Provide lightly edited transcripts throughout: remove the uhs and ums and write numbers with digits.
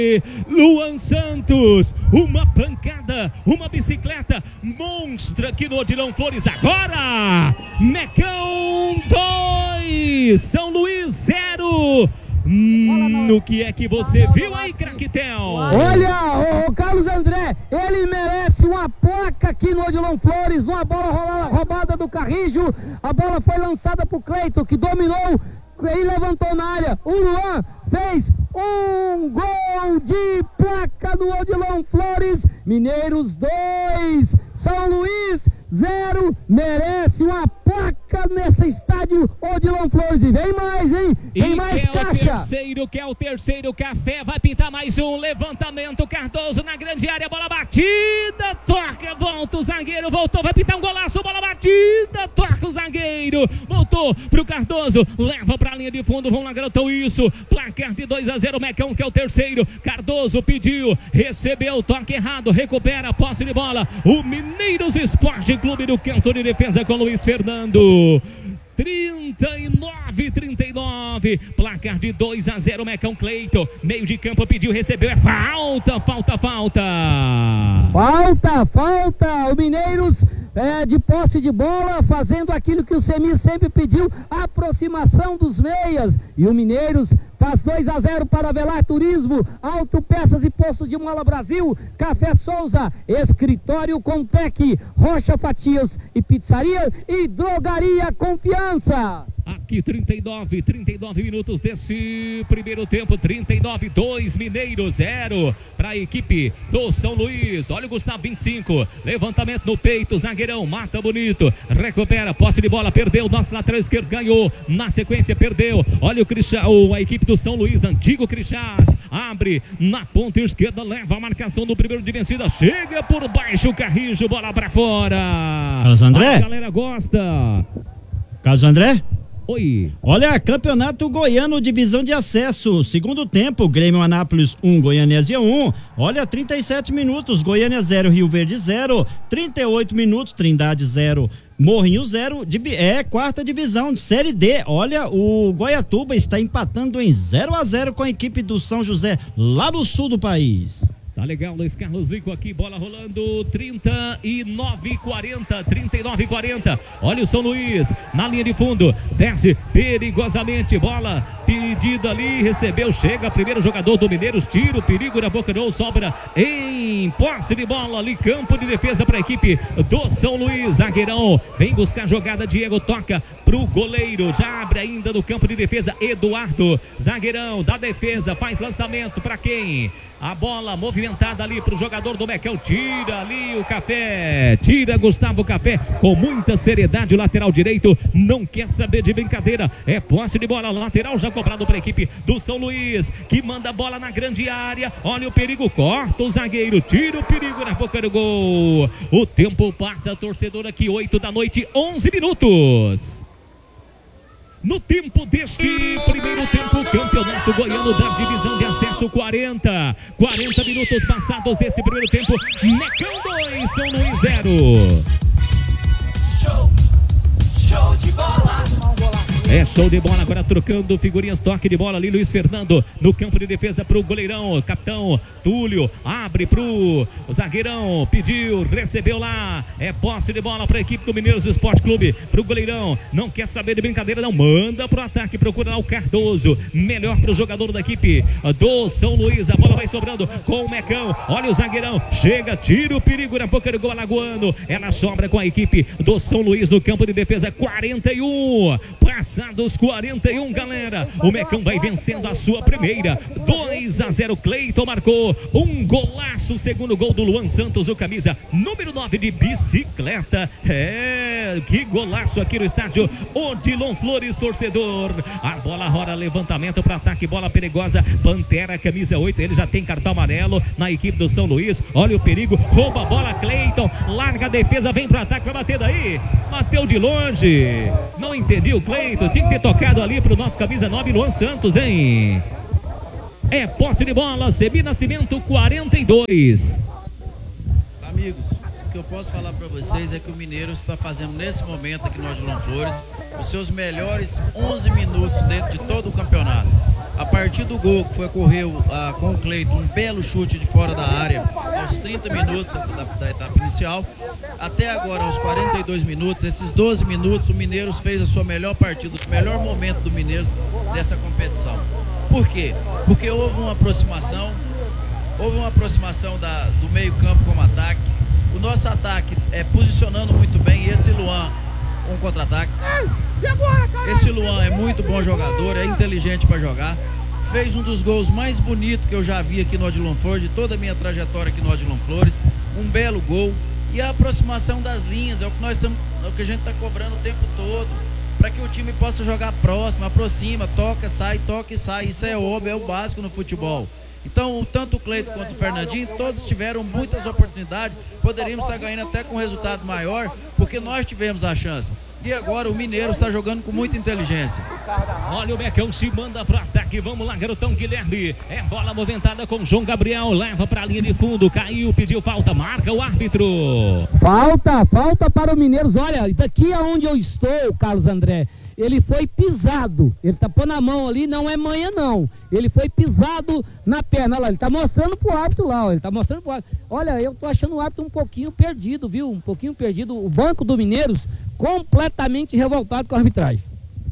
Luan Santos, uma pancada, uma bicicleta monstra aqui no Odilon Flores. Agora, Mecão 2, São Luís 0. No que é que você viu aí, Craquetel? Olha, o Carlos André, ele merece uma placa aqui no Odilon Flores, numa bola roubada do Carrijo. A bola foi lançada pro Cleiton, que dominou e levantou na área. O Luan fez um gol de placa no Odilon Flores. Mineiros 2, São Luís 0. Merece uma placa nesse estádio Odilon Flores. E vem mais, hein? Tem mais caixa. Quer o terceiro café. Vai pintar mais um levantamento. Cardoso na grande área. Bola batida. Toca. Volta o zagueiro. Voltou. Vai pintar um golaço. Bola batida. Toca o zagueiro. Voltou pro Cardoso. Leva pra linha de fundo. Vamos lá, garoto. Isso. Placar de 2-0. Mecão que é o terceiro. Cardoso pediu. Recebeu. Toque errado. Recupera a posse de bola. O Mineiros Esporte Clube do canto de defesa com Luiz Fernando. 39-39, placar de 2-0, Mecão. Cleiton, meio de campo, pediu, recebeu, é falta. O Mineiros de posse de bola, fazendo aquilo que o Semi sempre pediu, a aproximação dos meias, e o Mineiros faz 2-0 para Velar Turismo, Autopeças e Postos de Mola Brasil, Café Souza, Escritório Contec, Rocha Fatias e Pizzaria e Drogaria Confiança. Aqui 39 minutos desse primeiro tempo, 39-2, Mineiro 0 para a equipe do São Luís. Olha o Gustavo, 25, levantamento no peito, zagueirão, mata bonito, recupera, posse de bola, perdeu, nosso lateral esquerdo ganhou, na sequência perdeu, olha o Crixás, a equipe do São Luís, antigo Crixás, abre na ponta esquerda, leva a marcação do primeiro de vencida, chega por baixo o Carrijo, bola para fora. Carlos André? A galera gosta. Carlos André? Oi. Olha, Campeonato Goiano, divisão de acesso, segundo tempo, Grêmio Anápolis 1, Goianésia 1, olha, 37 minutos, Goiânia 0, Rio Verde 0, 38 minutos, Trindade 0, Morrinho 0, quarta divisão de Série D, olha, o Goiatuba está empatando em 0-0 com a equipe do São José, lá no sul do país. Tá legal, Luiz Carlos Lico aqui, bola rolando, 39-40. Olha o São Luís na linha de fundo, desce perigosamente, bola pedida ali, recebeu, chega, primeiro jogador do Mineiros, tira o perigo na boca do sobra em posse de bola ali, campo de defesa para a equipe do São Luís, zagueirão, vem buscar jogada, Diego toca pro goleiro, já abre ainda no campo de defesa, Eduardo, zagueirão da defesa, faz lançamento para quem? A bola movimentada ali para o jogador do Mecão, tira ali o Café, tira Gustavo Café com muita seriedade, o lateral direito não quer saber de brincadeira, é posse de bola, lateral já cobrado para a equipe do São Luís, que manda a bola na grande área, olha o perigo, corta o zagueiro, tira o perigo na boca do gol, o tempo passa, torcedor aqui, 8 da noite, 11 minutos. No tempo deste primeiro tempo, Campeonato Goiano da divisão de acesso, 40 minutos passados desse primeiro tempo, Mecão 2, São Luís 0. Show de bola! É show de bola, agora trocando figurinhas, toque de bola ali, Luiz Fernando no campo de defesa pro goleirão, capitão Túlio, abre pro zagueirão, pediu, recebeu lá, é posse de bola pra equipe do Mineiros Esporte Clube, pro goleirão, não quer saber de brincadeira, não, manda pro ataque, procura lá o Cardoso, melhor pro jogador da equipe do São Luís, a bola vai sobrando com o Mecão, olha o zagueirão, chega, tira o perigo na boca do gol alagoano, ela sobra com a equipe do São Luís no campo de defesa, 41, passados 41, galera, o Mecão vai vencendo a sua primeira, 2-0, Cleiton marcou um golaço, segundo gol do Luan Santos, o camisa número 9 de bicicleta, que golaço aqui no estádio Odilon Flores, torcedor, a bola rola, levantamento para ataque, bola perigosa, Pantera, camisa 8, ele já tem cartão amarelo na equipe do São Luís, olha o perigo, rouba a bola, Cleiton, larga a defesa, vem para ataque, vai bater daí, bateu de longe, não entendi o Cleiton, tinha que ter tocado ali pro nosso camisa 9, Luan Santos, hein? É posse de bola, Semi Nascimento, 42. Amigos, o que eu posso falar para vocês é que o Mineiro está fazendo nesse momento aqui no Odilon Flores os seus melhores 11 minutos dentro de todo o campeonato. A partir do gol que ocorreu com o Cleiton, um belo chute de fora da área, aos 30 minutos da etapa inicial, até agora aos 42 minutos, esses 12 minutos, o Mineiros fez a sua melhor partida, o melhor momento do Mineiros dessa competição. Por quê? Porque houve uma aproximação do meio campo com o ataque. O nosso ataque posicionando muito bem, e esse Luan, um contra-ataque. Esse Luan é muito bom jogador, é inteligente para jogar. Fez um dos gols mais bonitos que eu já vi aqui no Odilon Flores, de toda a minha trajetória aqui no Odilon Flores. Um belo gol. E a aproximação das linhas é o que a gente está cobrando o tempo todo, para que o time possa jogar próximo, aproxima, toca e sai. Isso é óbvio, é o básico no futebol. Então, tanto o Cleiton quanto o Fernandinho, todos tiveram muitas oportunidades. Poderíamos estar ganhando até com um resultado maior, porque nós tivemos a chance. E agora o Mineiro está jogando com muita inteligência. Olha, o Mecão se manda pro ataque. Vamos lá, garotão Guilherme. É bola movimentada com João Gabriel. Leva pra linha de fundo. Caiu, pediu falta. Marca o árbitro. Falta para o Mineiros. Olha, daqui aonde eu estou, Carlos André, ele foi pisado. Ele tapou na mão ali, não é manha não. Ele foi pisado na perna. Olha lá, ele tá mostrando pro árbitro lá, ó. Ele tá mostrando pro árbitro. Olha, eu tô achando o árbitro um pouquinho perdido, viu? Um pouquinho perdido. O banco do Mineiros completamente revoltado com a arbitragem.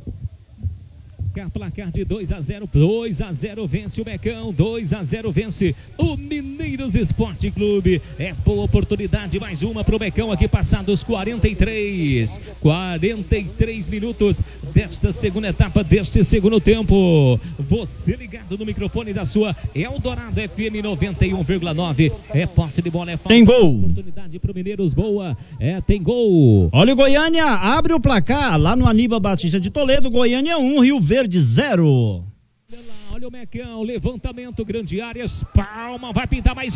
Placar de 2-0, 2-0 vence o Mecão, 2-0 vence o Mineiros Esporte Clube. É boa oportunidade, mais uma pro Mecão aqui, passados 43 minutos desta segunda etapa, deste segundo tempo. Você ligado no microfone da sua Eldorado FM 91,9. É posse de bola, é falta. Tem gol. Oportunidade pro Mineiros, boa. Tem gol. Olha o Goiânia, abre o placar lá no Aníbal Batista de Toledo. Goiânia 1, Rio Verde 0. Olha o Mecão, levantamento, grande área, Palma, vai pintar mais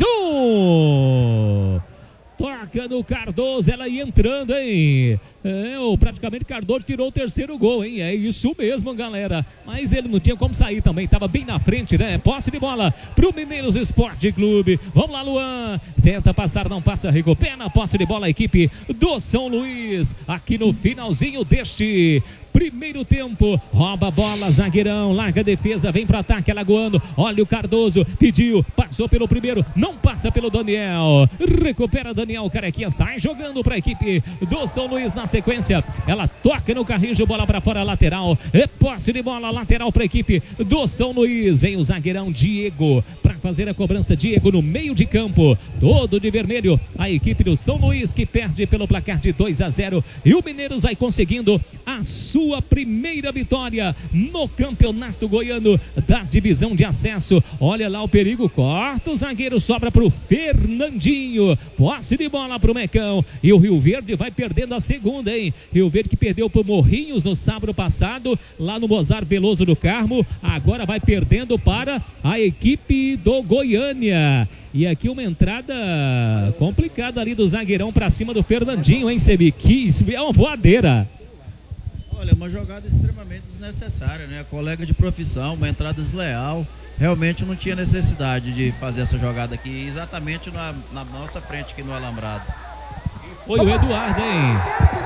um. Toca no Cardoso, ela ia entrando, hein? Praticamente Cardoso tirou o terceiro gol, hein? É isso mesmo, galera. Mas ele não tinha como sair também, tava bem na frente, né? Posse de bola pro Mineiros Esporte Clube. Vamos lá, Luan. Tenta passar, não passa, recupera a posse de bola a equipe do São Luís. Aqui no finalzinho deste primeiro tempo, rouba a bola, zagueirão, larga a defesa, vem para ataque, Alagoano. Olha o Cardoso, pediu, passou pelo primeiro, não passa pelo Daniel. Recupera Daniel, Carequinha, sai jogando para a equipe do São Luís na sequência. Ela toca no Carrijo, bola para fora, lateral. É posse de bola, lateral para a equipe do São Luís. Vem o zagueirão Diego para fazer a cobrança. Diego no meio de campo, todo de vermelho. A equipe do São Luís que perde pelo placar de 2-0. E o Mineiros vai conseguindo a sua primeira vitória no Campeonato Goiano da divisão de acesso. Olha lá o perigo, corta o zagueiro, sobra para o Fernandinho. Posse de bola para o Mecão. E o Rio Verde vai perdendo a segunda, hein? Rio Verde que perdeu para o Morrinhos no sábado passado, lá no Mozart Veloso do Carmo. Agora vai perdendo para a equipe do Goiânia. E aqui uma entrada complicada ali do zagueirão para cima do Fernandinho, hein, Sebi? Que é uma voadeira. Olha, uma jogada extremamente desnecessária, né? Colega de profissão, uma entrada desleal. Realmente não tinha necessidade de fazer essa jogada aqui, exatamente na nossa frente aqui no alambrado. Foi o Eduardo, hein?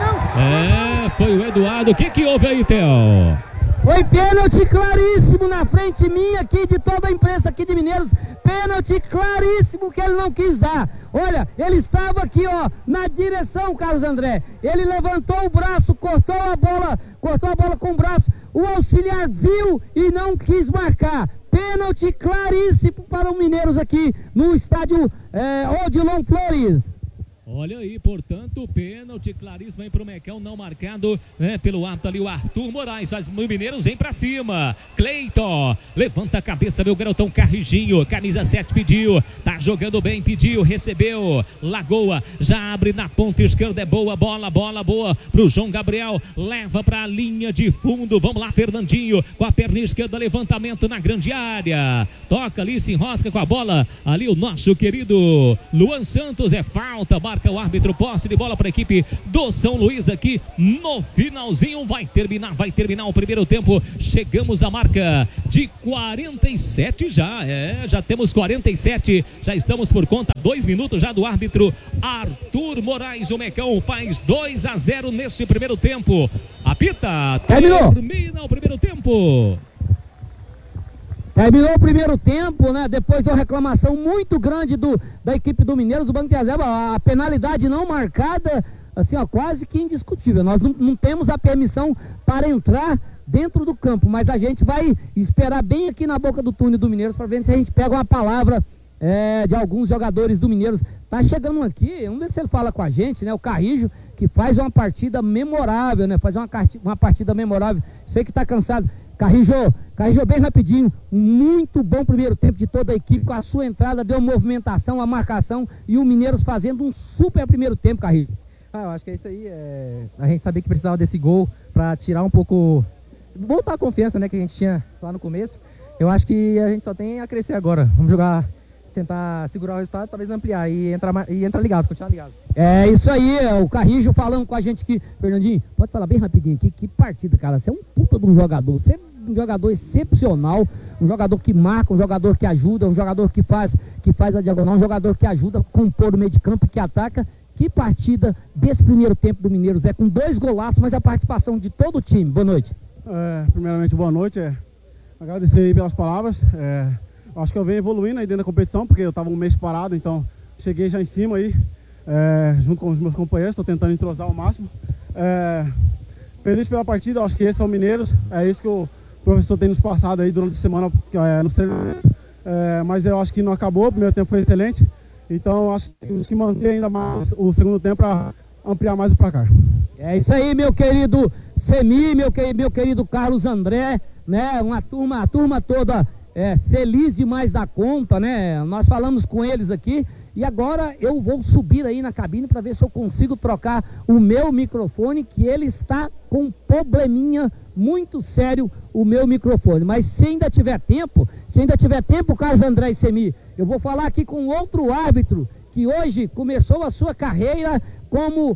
Foi o Eduardo. O que houve aí, Theo? Foi pênalti claríssimo na frente minha aqui, de toda a imprensa aqui de Mineiros. Pênalti claríssimo que ele não quis dar. Olha, ele estava aqui, ó, na direção, Carlos André. Ele levantou o braço, cortou a bola com o braço. O auxiliar viu e não quis marcar. Pênalti claríssimo para o Mineiros aqui no estádio Odilon Flores. Olha aí, portanto, pênalti claríssimo aí pro Mecão, não marcado, né, pelo árbitro ali, o Arthur Moraes. Os Mineiros vem pra cima. Cleiton, levanta a cabeça, meu garotão Carrijinho, camisa 7 pediu, tá jogando bem, pediu, recebeu. Lagoa, já abre na ponta esquerda, é boa, bola boa pro João Gabriel, leva pra linha de fundo. Vamos lá, Fernandinho, com a perna esquerda, levantamento na grande área. Toca ali, se enrosca com a bola, ali o nosso querido Luan Santos, é falta, marca o árbitro, posse de bola para a equipe do São Luís aqui no finalzinho. Vai terminar o primeiro tempo. Chegamos à marca de 47 já temos 47, já estamos por conta, 2 minutos já do árbitro Arthur Moraes. O Mecão faz 2-0 nesse primeiro tempo. Apita, termina o primeiro tempo. Terminou o primeiro tempo, né? Depois de uma reclamação muito grande da equipe do Mineiros, do banco de reserva, a penalidade não marcada, assim, ó, quase que indiscutível. Nós não temos a permissão para entrar dentro do campo, mas a gente vai esperar bem aqui na boca do túnel do Mineiros para ver se a gente pega uma palavra de alguns jogadores do Mineiros. Tá chegando aqui, vamos ver se ele fala com a gente, né? O Carrijo, que faz uma partida memorável, né? Faz uma partida memorável. Sei que tá cansado. Carrijo, bem rapidinho, um muito bom primeiro tempo de toda a equipe, com a sua entrada, deu movimentação, a marcação, e o Mineiros fazendo um super primeiro tempo, Carrijo. Eu acho que é isso aí, a gente sabia que precisava desse gol para tirar um pouco, voltar a confiança, né, que a gente tinha lá no começo. Eu acho que a gente só tem a crescer agora, vamos jogar, tentar segurar o resultado, talvez ampliar e entrar ligado, continuar ligado. É isso aí, o Carrijo falando com a gente aqui. Fernandinho, pode falar bem rapidinho aqui, que partida, cara, você é um puta de um jogador, você é um jogador excepcional, um jogador que marca, um jogador que ajuda, um jogador que faz a diagonal, um jogador que ajuda a compor o meio de campo e que ataca. Que partida desse primeiro tempo do Mineiros, com 2 golaços, mas a participação de todo o time. Boa noite. Primeiramente, boa noite, agradecer aí pelas palavras, acho que eu venho evoluindo aí dentro da competição, porque eu estava um mês parado, então cheguei já em cima aí, junto com os meus companheiros, estou tentando entrosar ao máximo. Feliz pela partida, acho que esse é o Mineiros, é isso que o professor tem nos passado aí durante a semana nos treinamentos, mas eu acho que não acabou, o primeiro tempo foi excelente, então acho que temos que manter ainda mais o segundo tempo para ampliar mais o placar. É isso aí, meu querido Semi, meu querido Carlos André, né? A turma toda feliz demais da conta, né? Nós falamos com eles aqui e agora eu vou subir aí na cabine para ver se eu consigo trocar o meu microfone, que ele está com um probleminha muito sério, o meu microfone. Mas se ainda tiver tempo, Carlos André e Semi, eu vou falar aqui com outro árbitro que hoje começou a sua carreira como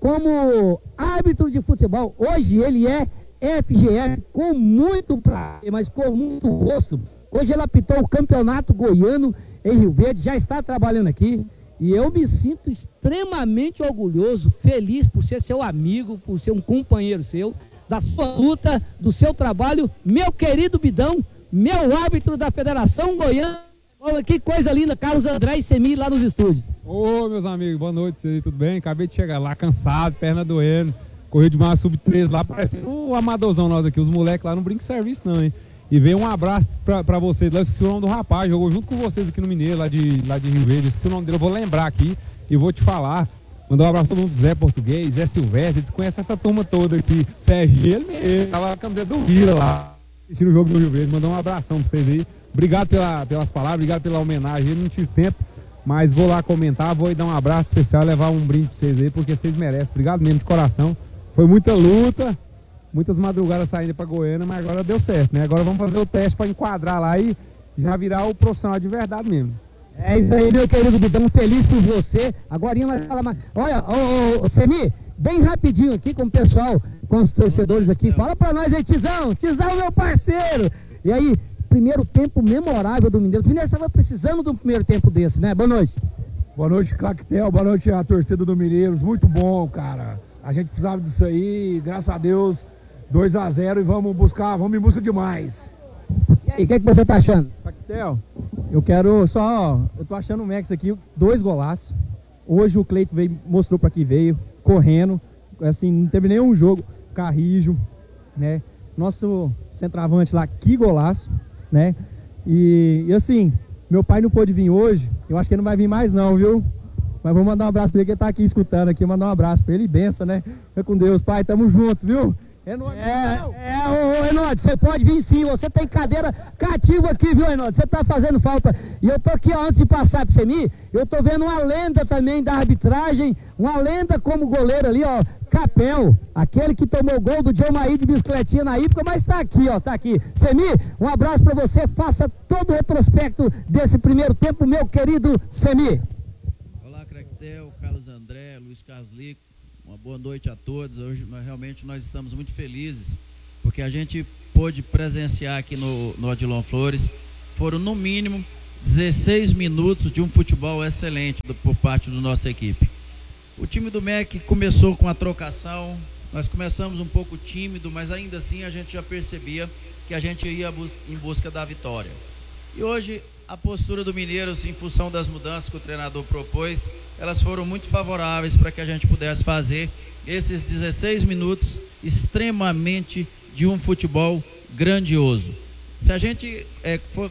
árbitro de futebol. Hoje ele é FGF com muito prazer, mas com muito gosto. Hoje ele apitou o Campeonato Goiano em Rio Verde, já está trabalhando aqui. E eu me sinto extremamente orgulhoso, feliz por ser seu amigo, por ser um companheiro seu, da sua luta, do seu trabalho. Meu querido Bidão, meu árbitro da Federação Goiana. Olha que coisa linda, Carlos André e Semi lá nos estúdios. Ô, meus amigos, boa noite, vocês, tudo bem? Acabei de chegar lá cansado, perna doendo, correu de uma sub-3 lá, parecendo o amadorzão nós aqui, os moleques lá não brincam serviço não, hein? E veio um abraço pra vocês, lá eu esqueci o nome do rapaz, jogou junto com vocês aqui no Mineiro, lá de Rio Verde, esqueci o nome dele, eu vou lembrar aqui e vou te falar. Mandar um abraço pra todo mundo, Zé Português, Zé Silvestre, eles conhecem essa turma toda aqui, Serginho, ele mesmo, tava com a camiseta do Vila lá, assistindo o jogo do Rio Verde, mandar um abração pra vocês aí. Obrigado pelas palavras, obrigado pela homenagem, eu não tive tempo, mas vou lá comentar, vou dar um abraço especial, levar um brinde pra vocês aí, porque vocês merecem. Obrigado mesmo de coração. Foi muita luta, muitas madrugadas saindo pra Goiânia, mas agora deu certo, né? Agora vamos fazer o teste para enquadrar lá e já virar o profissional de verdade mesmo. É isso aí, meu querido Bidão, feliz por você. Agora nós falar mais. Olha, Semi, bem rapidinho aqui com o pessoal, com os torcedores aqui. Fala pra nós aí, Tizão, meu parceiro. E aí, primeiro tempo memorável do Mineiros. O Mineiros estava precisando de um primeiro tempo desse, né? Boa noite. Boa noite, Cactel. Boa noite a torcida do Mineiros. Muito bom, cara. A gente precisava disso aí. Graças a Deus, 2-0 e vamos em busca de mais. E aí, o que você tá achando? Cactel, eu tô achando o Max aqui, 2 golaços. Hoje o Cleito mostrou pra que veio, correndo. Assim, não teve nenhum jogo. Carrijo, né? Nosso centroavante lá, que golaço, né? E assim, meu pai não pôde vir hoje, eu acho que ele não vai vir mais não, viu? Mas vou mandar um abraço pra ele, que ele tá aqui escutando aqui, mandar um abraço pra ele e benção, né? Fica com Deus, pai, tamo junto, viu? Enódio, você pode vir sim, você tem cadeira cativa aqui, viu, Enódio? Você tá fazendo falta. E eu tô aqui, ó, antes de passar pro Semi, eu tô vendo uma lenda também da arbitragem, uma lenda como goleiro ali, ó, Capel, aquele que tomou gol do John Maí de bicicletinha na época, mas tá aqui, ó, tá aqui. Semi, um abraço pra você, faça todo o retrospecto desse primeiro tempo, meu querido Semi. Olá, Craquetel, Carlos André, Luiz Carlos Lico, uma boa noite a todos. Hoje realmente nós estamos muito felizes, porque a gente pôde presenciar aqui no Odilon Flores, foram no mínimo 16 minutos de um futebol excelente por parte da nossa equipe. O time do MEC começou com a trocação, nós começamos um pouco tímido, mas ainda assim a gente já percebia que a gente ia em busca da vitória. E hoje a postura do Mineiros, em função das mudanças que o treinador propôs, elas foram muito favoráveis para que a gente pudesse fazer esses 16 minutos extremamente de um futebol grandioso. Se a gente for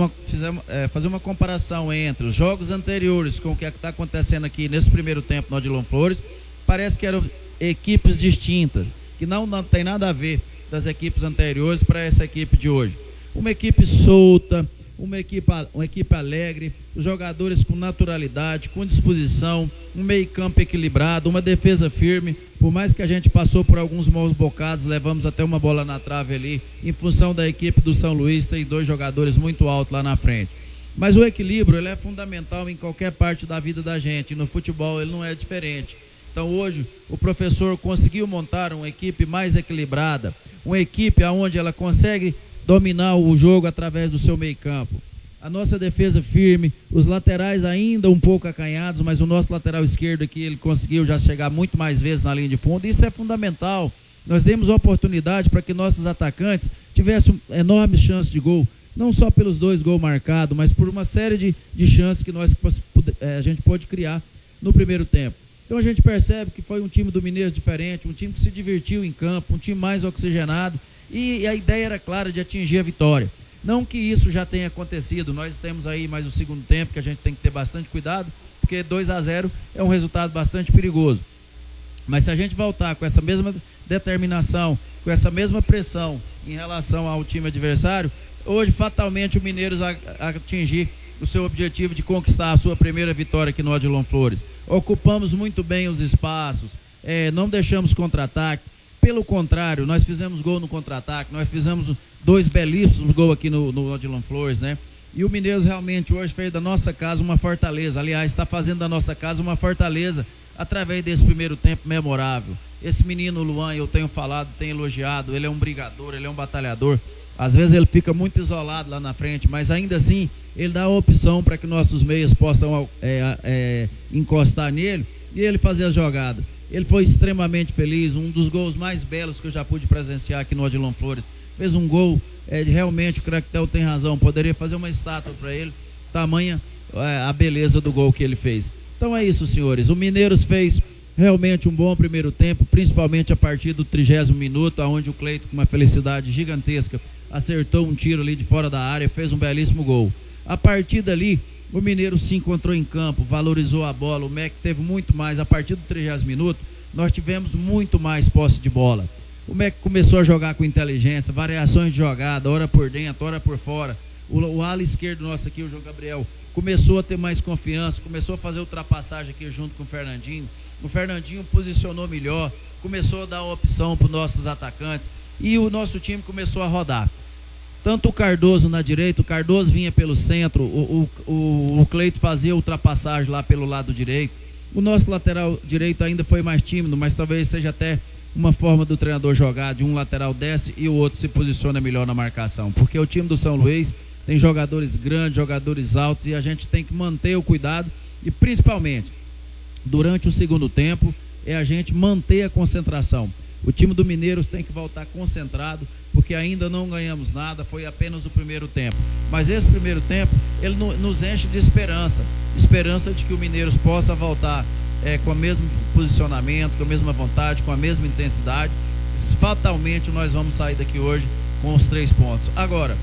fazer uma comparação entre os jogos anteriores com o que está acontecendo aqui nesse primeiro tempo no Odilon Flores, parece que eram equipes distintas, que não tem nada a ver das equipes anteriores para essa equipe de hoje. Uma equipe solta, uma equipe alegre, os jogadores com naturalidade, com disposição, um meio-campo equilibrado, uma defesa firme. Por mais que a gente passou por alguns maus bocados, levamos até uma bola na trave ali, em função da equipe do São Luís, tem 2 jogadores muito altos lá na frente. Mas o equilíbrio, ele é fundamental em qualquer parte da vida da gente, e no futebol ele não é diferente. Então hoje o professor conseguiu montar uma equipe mais equilibrada, uma equipe onde ela consegue dominar o jogo através do seu meio campo. A nossa defesa firme, os laterais ainda um pouco acanhados, mas o nosso lateral esquerdo aqui, ele conseguiu já chegar muito mais vezes na linha de fundo. Isso é fundamental. Nós demos oportunidade para que nossos atacantes tivessem enormes chances de gol, não só pelos 2 gols marcados, mas por uma série de chances que a gente pôde criar no primeiro tempo. Então a gente percebe que foi um time do Mineiros diferente, um time que se divertiu em campo, um time mais oxigenado, e a ideia era clara de atingir a vitória. Não que isso já tenha acontecido, nós temos aí mais o segundo tempo que a gente tem que ter bastante cuidado, porque 2-0 é um resultado bastante perigoso. Mas se a gente voltar com essa mesma determinação, com essa mesma pressão em relação ao time adversário, hoje fatalmente o Mineiros atingir o seu objetivo de conquistar a sua primeira vitória aqui no Odilon Flores. Ocupamos muito bem os espaços, não deixamos contra-ataque. Pelo contrário, nós fizemos gol no contra-ataque, nós fizemos 2 belíssimos gols aqui no Odilon Flores, né? E o Mineiros realmente hoje fez da nossa casa uma fortaleza. Aliás, está fazendo da nossa casa uma fortaleza através desse primeiro tempo memorável. Esse menino Luan, eu tenho falado, tenho elogiado, ele é um brigador, ele é um batalhador. Às vezes ele fica muito isolado lá na frente, mas ainda assim ele dá a opção para que nossos meias possam encostar nele e ele fazer as jogadas. Ele foi extremamente feliz, um dos gols mais belos que eu já pude presenciar aqui no Odilon Flores. Fez um gol, realmente o Cractel tem razão, poderia fazer uma estátua para ele, tamanha a beleza do gol que ele fez. Então é isso, senhores, o Mineiros fez realmente um bom primeiro tempo, principalmente a partir do 30º minuto, onde o Cleito, com uma felicidade gigantesca, acertou um tiro ali de fora da área, fez um belíssimo gol. A partir dali, o Mineiro se encontrou em campo, valorizou a bola, o MEC teve muito mais. A partir do 30º minuto, nós tivemos muito mais posse de bola. O MEC começou a jogar com inteligência, variações de jogada, hora por dentro, hora por fora. O ala esquerdo nosso aqui, o João Gabriel, começou a ter mais confiança, começou a fazer ultrapassagem aqui junto com o Fernandinho. O Fernandinho posicionou melhor, começou a dar opção para os nossos atacantes e o nosso time começou a rodar. Tanto o Cardoso na direita, o Cardoso vinha pelo centro, o Cleito fazia ultrapassagem lá pelo lado direito. O nosso lateral direito ainda foi mais tímido, mas talvez seja até uma forma do treinador jogar, de um lateral desce e o outro se posiciona melhor na marcação, porque o time do São Luís tem jogadores grandes, jogadores altos, e a gente tem que manter o cuidado e principalmente durante o segundo tempo é a gente manter a concentração. O time do Mineiros tem que voltar concentrado, porque ainda não ganhamos nada, foi apenas o primeiro tempo. Mas esse primeiro tempo, ele nos enche de esperança de que o Mineiros possa voltar com o mesmo posicionamento, com a mesma vontade, com a mesma intensidade. Fatalmente nós vamos sair daqui hoje com os 3 pontos. Agora,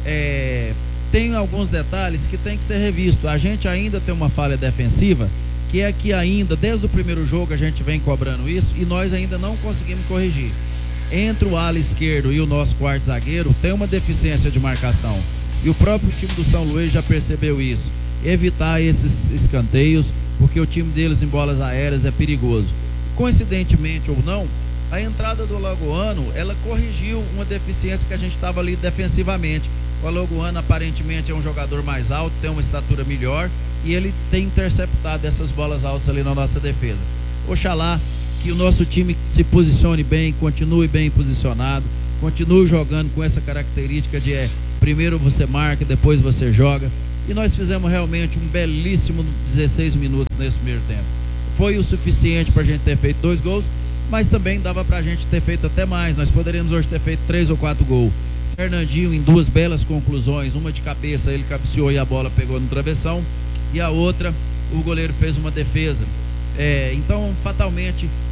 tem alguns detalhes que tem que ser revisto. A gente ainda tem uma falha defensiva, que é que ainda, desde o primeiro jogo, a gente vem cobrando isso e nós ainda não conseguimos corrigir. Entre o ala esquerdo e o nosso quarto zagueiro, tem uma deficiência de marcação. E o próprio time do São Luís já percebeu isso. Evitar esses escanteios, porque o time deles em bolas aéreas é perigoso. Coincidentemente ou não, a entrada do Alagoano, ela corrigiu uma deficiência que a gente estava ali defensivamente. O Alagoano aparentemente é um jogador mais alto, tem uma estatura melhor, e ele tem interceptado essas bolas altas ali na nossa defesa. Oxalá que o nosso time se posicione bem, continue bem posicionado, continue jogando com essa característica de primeiro você marca, depois você joga. E nós fizemos realmente um belíssimo 16 minutos nesse primeiro tempo. Foi o suficiente para a gente ter feito 2 gols, mas também dava para a gente ter feito até mais. Nós poderíamos hoje ter feito 3 ou 4 gols. Fernandinho em duas belas conclusões, uma de cabeça, ele cabeceou e a bola pegou no travessão, e a outra, o goleiro fez uma defesa. Então, fatalmente,